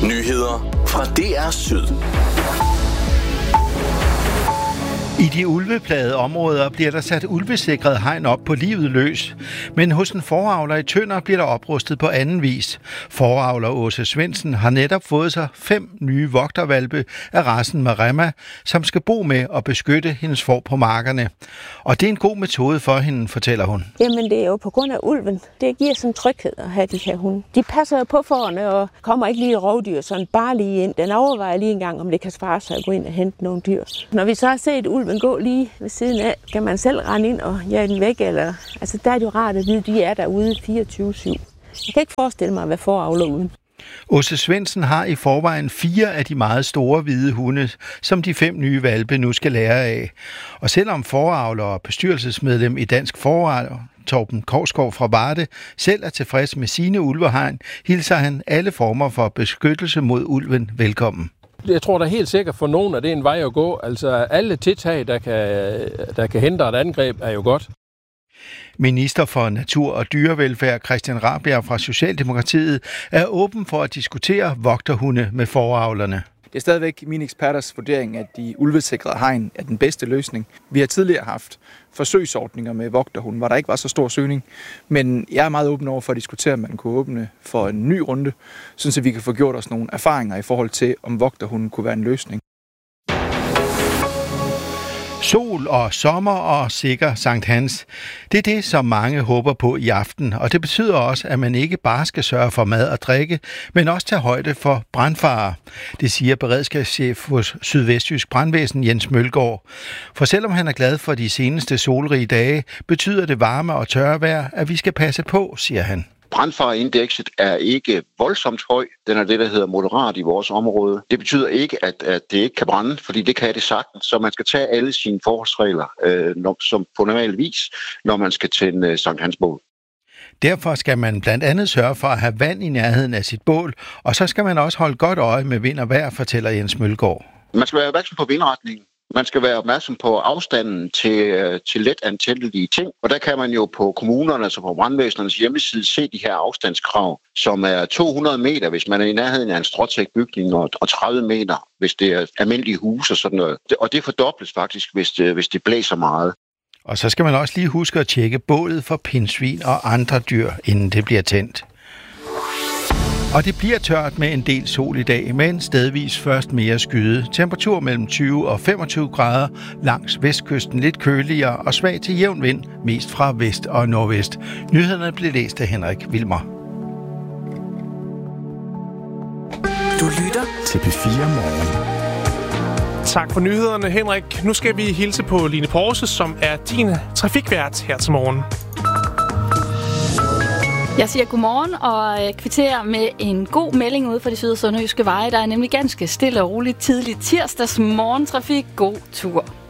Nyheder fra DR Syd. I de ulveplagede områder bliver der sat ulvesikret hegn op på livet løs. Men hos en fåreavler i Tønder bliver der oprustet på anden vis. Fåreavler Åse Svendsen har netop fået sig 5 nye vogterhvalpe af racen Maremma, som skal bo med og beskytte hendes får på markerne. Og det er en god metode for hende, fortæller hun. Jamen det er jo på grund af ulven. Det giver sådan tryghed at have de her hunde. De passer jo på fårene og kommer ikke lige rovdyr sådan bare lige ind. Den overvejer lige en gang, om det kan svare sig at gå ind og hente nogle dyr. Når vi så har set ulven gå lige ved siden af, kan man selv rende ind og jage den væk. Altså der er det jo rart at vide, at de er derude 24/7. Jeg kan ikke forestille mig at være fåreavler uden. Åse Svendsen har i forvejen 4 af de meget store hvide hunde, som de 5 nye hvalpe nu skal lære af. Og selvom fåreavler og bestyrelsesmedlem i Dansk Fåreavl, Torben Korsgaard fra Varde, selv er tilfreds med sine ulvehegn, hilser han alle former for beskyttelse mod ulven velkommen. Jeg tror da helt sikkert for nogen, at det er en vej at gå. Altså alle tiltag, der kan hindre et angreb, er jo godt. Minister for Natur og Dyrevelfærd Christian Rabjerg fra Socialdemokratiet er åben for at diskutere vogterhunde med fåreavlerne. Det er stadigvæk mine eksperters vurdering, at de ulvesikrede hegn er den bedste løsning. Vi har tidligere haft forsøgsordninger med vogterhunde, hvor der ikke var så stor søgning. Men jeg er meget åben over for at diskutere, om man kunne åbne for en ny runde, så vi kan få gjort os nogle erfaringer i forhold til, om vogterhunden kunne være en løsning. Sol og sommer og sikker Sankt Hans. Det er det, som mange håber på i aften, og det betyder også, at man ikke bare skal sørge for mad og drikke, men også tage højde for brandfare. Det siger beredskabschef hos Sydvestjysk Brandvæsen Jens Mølgaard. For selvom han er glad for de seneste solrige dage, betyder det varme og tørre vejr, at vi skal passe på, siger han. Brandfareindekset er ikke voldsomt høj. Den er det, der hedder moderat i vores område. Det betyder ikke, at det ikke kan brænde, fordi det kan det sagtens. Så man skal tage alle sine forholdsregler som på normal vis, når man skal tænde Sankt Hans bål. Derfor skal man blandt andet sørge for at have vand i nærheden af sit bål, og så skal man også holde godt øje med vind og vejr, fortæller Jens Mølgaard. Man skal være opmærksom på vindretningen. Man skal være opmærksom på afstanden til let antændelige ting. Og der kan man jo på kommunerne, altså på brandvæsenernes hjemmeside, se de her afstandskrav, som er 200 meter, hvis man er i nærheden af en stråtækt bygning, og 30 meter, hvis det er almindelige huse og sådan noget. Og det fordobles faktisk, hvis det blæser meget. Og så skal man også lige huske at tjekke bålet for pindsvin og andre dyr, inden det bliver tændt. Og det bliver tørt med en del sol i dag, men stedvis først mere skyde. Temperatur mellem 20 og 25 grader, langs vestkysten lidt køligere og svag til jævn vind, mest fra vest og nordvest. Nyhederne blev læst af Henrik Wilmer. Du lytter til P4 Morgen. Tak for nyhederne, Henrik. Nu skal vi hilse på Line Porse, som er din trafikvært her til morgen. Jeg siger godmorgen og kvitterer med en god melding ude for de syd- og sønderjyske veje. Der er nemlig ganske stille og roligt tidlig tirsdags morgentrafik. God tur.